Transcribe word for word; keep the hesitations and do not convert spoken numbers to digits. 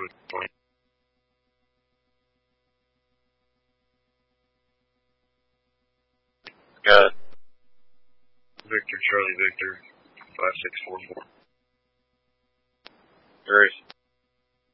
Got Victor Charlie Victor five six four four. There is.